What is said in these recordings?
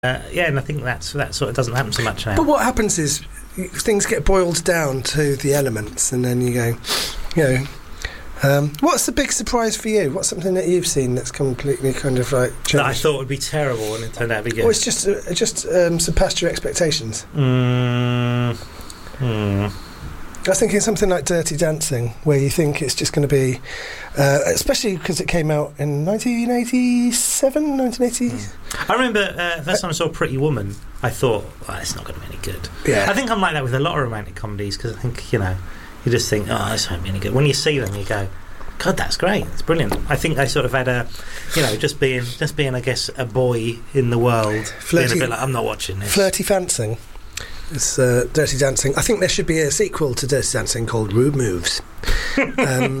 and I think that sort of doesn't happen so much now. But what happens is things get boiled down to the elements, and then you go, what's the big surprise for you? What's something that you've seen that's completely kind of like changed? That I thought would be terrible and it turned out to be good. Or it's just surpassed your expectations. I was thinking something like Dirty Dancing, where you think it's just going to be, especially because it came out in 1987, 1980. I remember the first time I saw Pretty Woman, I thought, it's not going to be any good. Yeah. I think I'm like that with a lot of romantic comedies, because I think, you just think, this won't be any good. When you see them, you go, God, that's great, it's brilliant. I think I sort of had just being, I guess, a boy in the world, being a bit like, I'm not watching this. Flirty fancying. It's Dirty Dancing. I think there should be a sequel to Dirty Dancing called Rude Moves. Dirty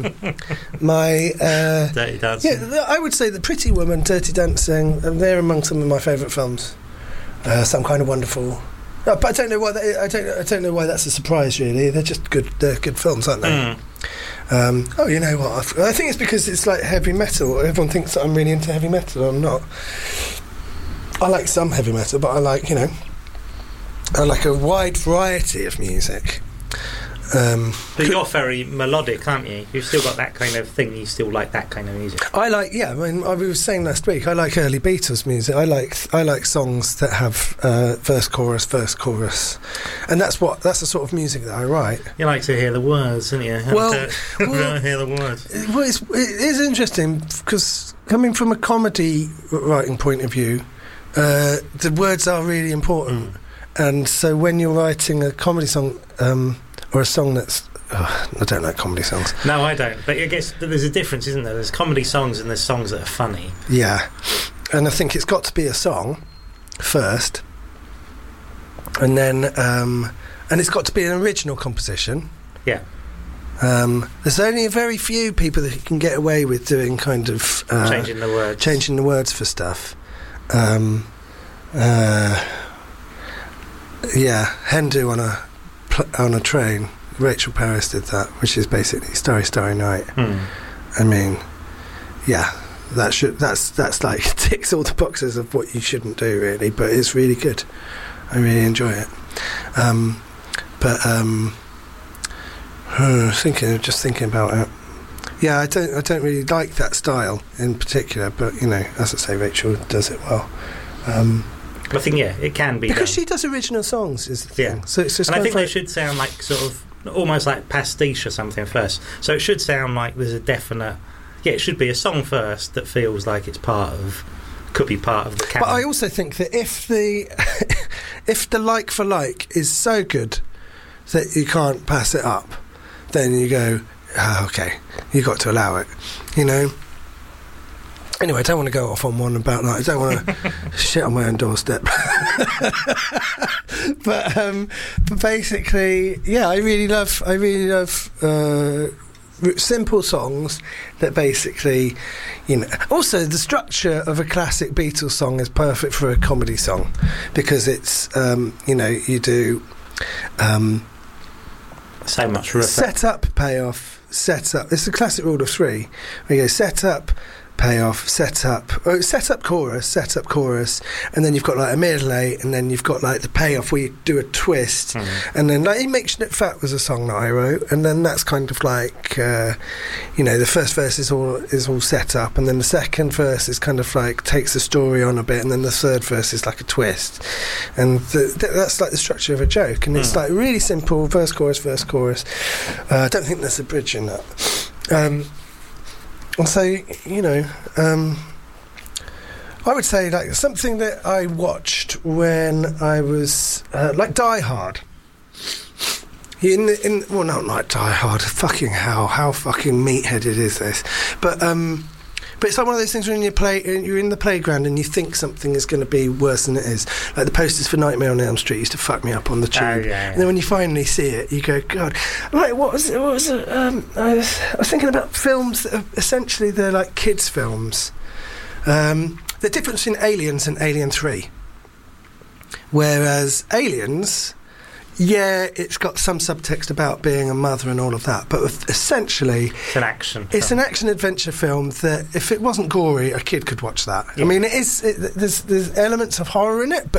Dancing. Yeah, I would say that Pretty Woman, Dirty Dancing, they're among some of my favourite films. Some Kind of Wonderful. But I don't know why. I don't know why that's a surprise. Really, they're just good. They're good films, aren't they? You know what? I think it's because it's like heavy metal. Everyone thinks that I'm really into heavy metal. I'm not. I like some heavy metal, but I like I like a wide variety of music. But you're very melodic, aren't you? You've still got that kind of thing. You still like that kind of music. I like, I was saying last week, I like early Beatles music. I like songs that have verse, chorus, and that's the sort of music that I write. You like to hear the words, don't you? Well, hear the words. Well, it is interesting because coming from a comedy writing point of view, the words are really important. And so when you're writing a comedy song, or a song that's... I don't like comedy songs. No, I don't. But I guess there's a difference, isn't there? There's comedy songs and there's songs that are funny. Yeah. And I think it's got to be a song first. And then... and it's got to be an original composition. Yeah. There's only a very few people that can get away with doing kind of... changing the words. Changing the words for stuff. Hen-Do on a train. Rachel Paris did that, which is basically Starry Starry Night. I mean, that's like ticks all the boxes of what you shouldn't do, really, but it's really good. I really enjoy it. Just thinking about it. Yeah, I don't really like that style in particular, but as I say, Rachel does it well. I think it can be because done. she does original songs is the thing. Yeah. So it's just. And I think they should sound like sort of almost like pastiche or something first. So it should sound like there's a definite. Yeah, it should be a song first that feels like it's could be part of the canon. But I also think that if the like for like is so good that you can't pass it up, then you go, okay, you got to allow it, Anyway, I don't want to go off on one about that. I don't want to shit on my own doorstep. but basically, I really love simple songs that basically, Also, the structure of a classic Beatles song is perfect for a comedy song because it's, you do so much riff. Set up, payoff, set up. It's the classic rule of three. Where you go set up, payoff, set up, chorus, and then you've got like a middle eight, and then you've got like the payoff where you do a twist, and then like Make Schnitt Fat was a song that I wrote, and then that's kind of like the first verse is all set up, and then the second verse is kind of like takes the story on a bit, and then the third verse is like a twist, and that's like the structure of a joke, and it's like really simple verse chorus. I don't think there's a bridge in that. So, I would say like something that I watched when I was like Die Hard. Not like Die Hard. Fucking hell, how fucking meatheaded is this? But it's like one of those things when you're in the playground and you think something is going to be worse than it is. Like the posters for Nightmare on Elm Street used to fuck me up on the tube. And then when you finally see it, you go, God. Like, what was it? I was thinking about films that are essentially they're like kids' films. The difference between Aliens and Alien 3. Whereas Aliens Yeah, it's got some subtext about being a mother and all of that, but essentially It's an action it's film. an action-adventure film that, if it wasn't gory, a kid could watch that. Yeah. I mean, there's elements of horror in it, but